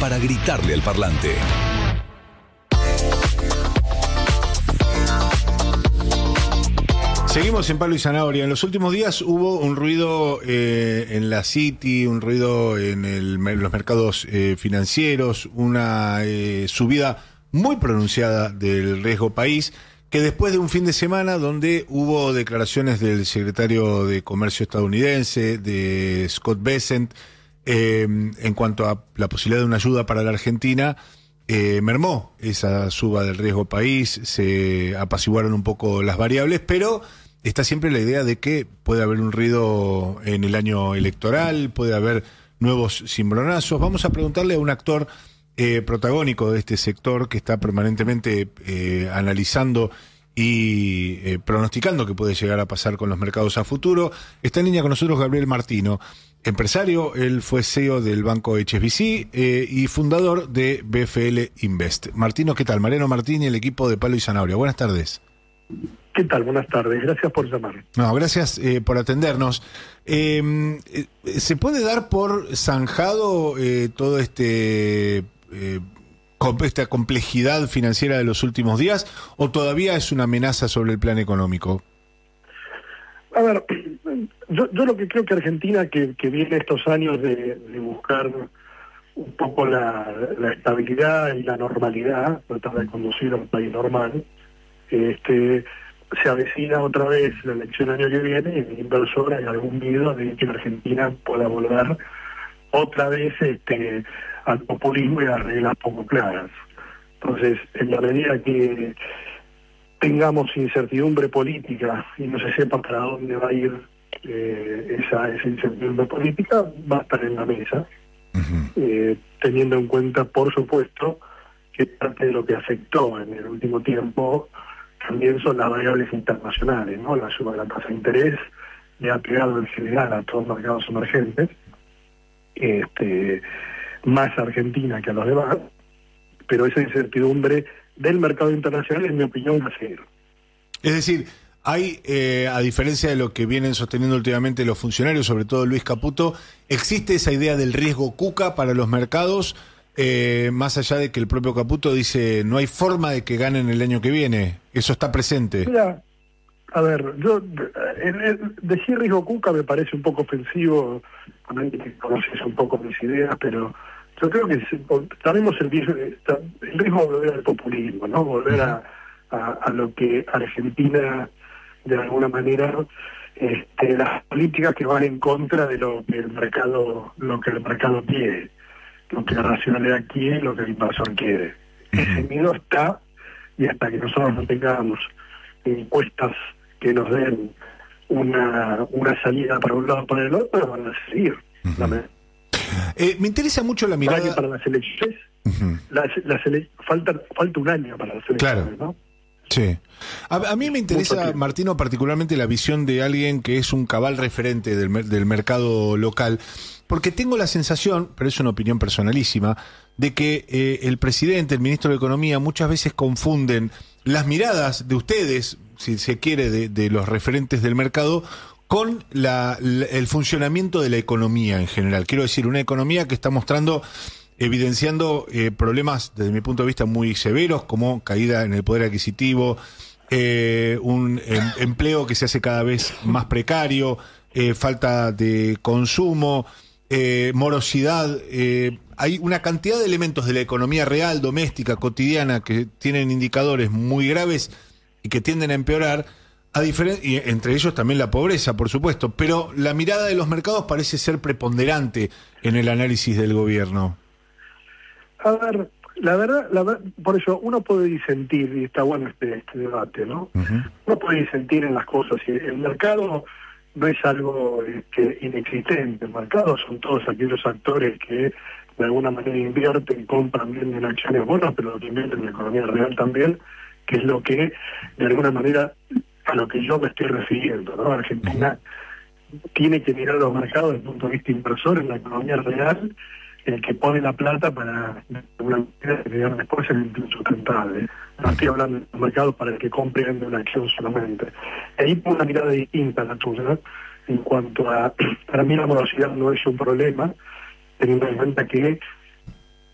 para gritarle al parlante. Seguimos en Palo y Zanahoria. En los últimos días hubo un ruido en la City, un ruido en los mercados financieros, una subida muy pronunciada del riesgo país, que después de un fin de semana donde hubo declaraciones del secretario de Comercio estadounidense, de Scott Bessent, en cuanto a la posibilidad de una ayuda para la Argentina, mermó esa suba del riesgo país, se apaciguaron un poco las variables, pero está siempre la idea de que puede haber un ruido en el año electoral, puede haber nuevos cimbronazos. Vamos a preguntarle a un actor protagónico de este sector que está permanentemente analizando y pronosticando qué puede llegar a pasar con los mercados a futuro. Está en línea con nosotros Gabriel Martino, empresario. Él fue CEO del banco HSBC y fundador de BFL Invest. Martino, ¿qué tal? Mariano Martín y el equipo de Palo y Zanahoria. Buenas tardes. ¿Qué tal? Buenas tardes. Gracias por llamar. No, gracias por atendernos. ¿Se puede dar por zanjado todo esta complejidad financiera de los últimos días, o todavía es una amenaza sobre el plan económico? A ver, yo lo que creo que Argentina, que viene estos años de buscar un poco la estabilidad y la normalidad, tratar de conducir a un país normal, se avecina otra vez la elección el año que viene y el inversor hay algún miedo de que la Argentina pueda volver otra vez al populismo y a reglas poco claras. Entonces, en la medida que tengamos incertidumbre política y no se sepa para dónde va a ir esa incertidumbre política, va a estar en la mesa, teniendo en cuenta, por supuesto, que parte de lo que afectó en el último tiempo también son las variables internacionales, ¿no? La suba de la tasa de interés le ha pegado en general a todos los mercados emergentes, más a Argentina que a los demás, pero esa incertidumbre del mercado internacional, en mi opinión, va a seguir. Es decir, hay, a diferencia de lo que vienen sosteniendo últimamente los funcionarios, sobre todo Luis Caputo, ¿existe esa idea del riesgo cuca para los mercados? Más allá de que el propio Caputo dice no hay forma de que ganen el año que viene, ¿eso está presente? Mira, a ver, yo decir riesgo cuca me parece un poco ofensivo, también que conoces un poco mis ideas, pero yo creo que tenemos el riesgo de volver al populismo, ¿no? Volver a lo que Argentina, de alguna manera, las políticas que van en contra de lo que el mercado quiere, lo que la racionalidad quiere, lo que el inversor quiere. Ese miedo está, y hasta que nosotros no tengamos encuestas que nos den una salida para un lado o para el otro, van a seguir. Me interesa mucho la mirada... Para las elecciones, falta un año para las elecciones, claro. ¿no? Sí. A mí me interesa, Martino, particularmente la visión de alguien que es un cabal referente del mercado local, porque tengo la sensación, pero es una opinión personalísima, de que el presidente, el ministro de Economía, muchas veces confunden las miradas de ustedes, si se quiere, de los referentes del mercado, con el funcionamiento de la economía en general. Quiero decir, una economía que está evidenciando problemas, desde mi punto de vista, muy severos, como caída en el poder adquisitivo, un empleo que se hace cada vez más precario, falta de consumo, morosidad. Hay una cantidad de elementos de la economía real, doméstica, cotidiana, que tienen indicadores muy graves y que tienden a empeorar, y entre ellos también la pobreza, por supuesto, pero la mirada de los mercados parece ser preponderante en el análisis del gobierno. A ver, la verdad, por eso uno puede disentir, y está bueno este debate, ¿no? Uno puede disentir en las cosas, y el mercado no es algo inexistente. El mercado son todos aquellos actores que de alguna manera invierten, compran, venden acciones bonas, pero que invierten en la economía real también, que es lo que, de alguna manera, a lo que yo me estoy refiriendo, ¿no? Argentina tiene que mirar los mercados desde el punto de vista inversor en la economía real, el que pone la plata para de alguna manera generar después el empleo sustentable. No estoy hablando de los mercados para el que compre y vende una acción solamente. Ahí pongo una mirada distinta a la tuya, en cuanto a, para mí la morosidad no es un problema, teniendo en cuenta que